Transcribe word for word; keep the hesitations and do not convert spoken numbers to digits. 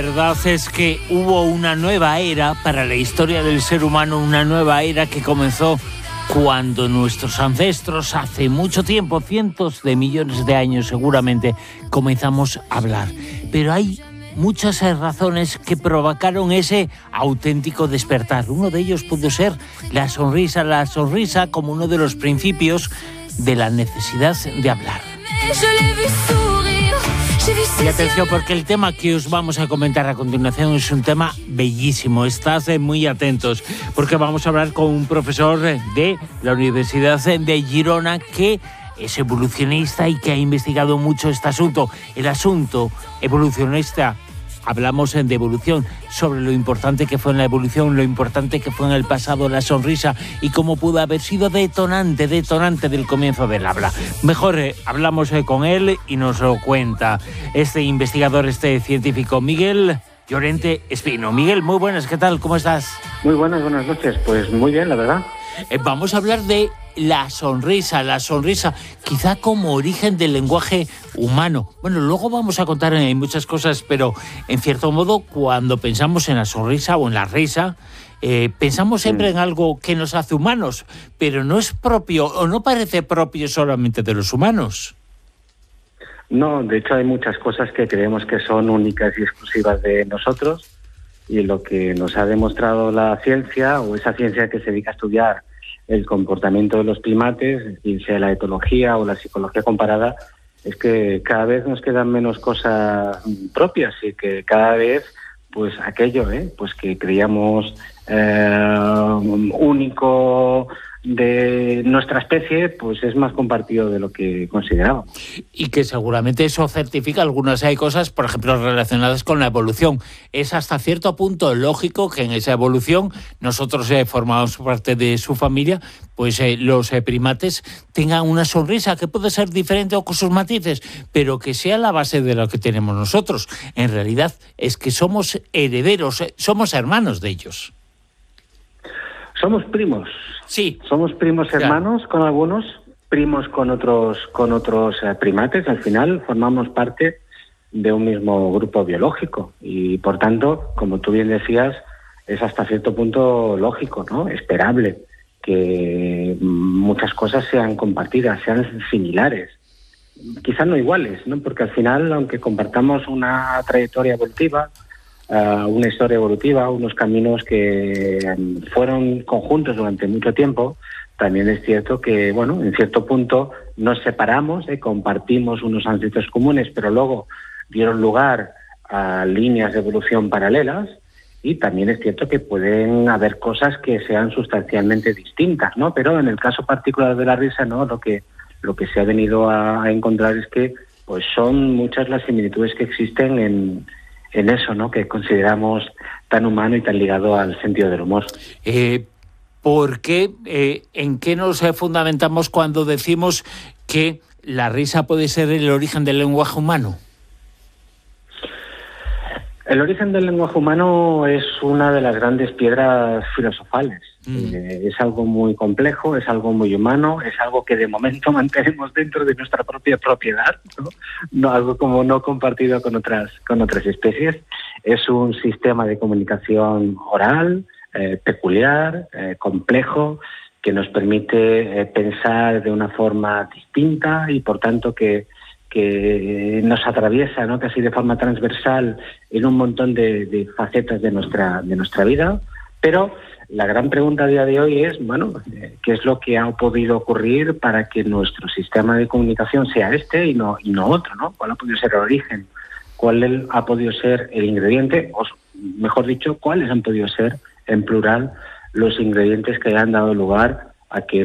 La verdad es que hubo una nueva era para la historia del ser humano, una nueva era que comenzó cuando nuestros ancestros, hace mucho tiempo, cientos de millones de años seguramente, comenzamos a hablar. Pero hay muchas razones que provocaron ese auténtico despertar. Uno de ellos pudo ser la sonrisa, la sonrisa como uno de los principios de la necesidad de hablar. Y atención, porque el tema que os vamos a comentar a continuación es un tema bellísimo. Estad muy atentos, porque vamos a hablar con un profesor de la Universidad de Girona que es evolucionista y que ha investigado mucho este asunto. El asunto evolucionista, hablamos de evolución, sobre lo importante que fue en la evolución, lo importante que fue en el pasado la sonrisa y cómo pudo haber sido detonante, detonante del comienzo del habla. Mejor eh, hablamos eh, con él y nos lo cuenta este investigador, este científico, Miguel Llorente Espino. Miguel, muy buenas, ¿qué tal? ¿Cómo estás? Muy buenas, buenas noches. Pues muy bien, la verdad. Eh, vamos a hablar de la sonrisa, la sonrisa quizá como origen del lenguaje humano. Bueno, luego vamos a contar eh, muchas cosas, pero en cierto modo cuando pensamos en la sonrisa o en la risa, eh, pensamos siempre mm. en algo que nos hace humanos, pero no es propio o no parece propio solamente de los humanos. No, de hecho hay muchas cosas que creemos que son únicas y exclusivas de nosotros, y lo que nos ha demostrado la ciencia, o esa ciencia que se dedica a estudiar el comportamiento de los primates, bien sea la etología o la psicología comparada, es que cada vez nos quedan menos cosas propias y que cada vez pues aquello ¿eh? pues que creíamos eh, único de nuestra especie, pues es más compartido de lo que considerábamos. Y que seguramente eso certifica algunas hay cosas, por ejemplo, relacionadas con la evolución. Es hasta cierto punto lógico que en esa evolución nosotros eh, formamos parte de su familia, pues eh, los eh, primates tengan una sonrisa que puede ser diferente o con sus matices, pero que sea la base de lo que tenemos nosotros. En realidad es que somos herederos, eh, somos hermanos de ellos. Somos primos. Sí. Somos primos hermanos, claro, con algunos, primos con otros con otros eh, primates. Al final formamos parte de un mismo grupo biológico y, por tanto, como tú bien decías, es hasta cierto punto lógico, ¿no? Esperable que muchas cosas sean compartidas, sean similares. Quizás no iguales, ¿no? Porque al final, aunque compartamos una trayectoria evolutiva, Uh, una historia evolutiva, unos caminos que um, fueron conjuntos durante mucho tiempo, también es cierto que, bueno, en cierto punto nos separamos, eh, compartimos unos ancestros comunes, pero luego dieron lugar a líneas de evolución paralelas, y también es cierto que pueden haber cosas que sean sustancialmente distintas, ¿no? Pero en el caso particular de la risa, ¿no? Lo que, lo que se ha venido a, a encontrar es que pues son muchas las similitudes que existen en en eso, ¿no? Que consideramos tan humano y tan ligado al sentido del humor. Eh, ¿Por qué? Eh, ¿En qué nos fundamentamos cuando decimos que la risa puede ser el origen del lenguaje humano? El origen del lenguaje humano es una de las grandes piedras filosofales. Mm. Eh, es algo muy complejo, es algo muy humano, es algo que de momento mantenemos dentro de nuestra propia propiedad, ¿no? No, algo como no compartido con otras, con otras especies. Es un sistema de comunicación oral, eh, peculiar, eh, complejo, que nos permite eh, pensar de una forma distinta y, por tanto, que que nos atraviesa, ¿no? Casi de forma transversal en un montón de, de facetas de nuestra de nuestra vida. Pero la gran pregunta a día de hoy es, bueno, ¿qué es lo que ha podido ocurrir para que nuestro sistema de comunicación sea este y no y no otro, ¿no? ¿Cuál ha podido ser el origen? ¿Cuál ha podido ser el ingrediente? O, mejor dicho, ¿cuáles han podido ser, en plural, los ingredientes que han dado lugar a que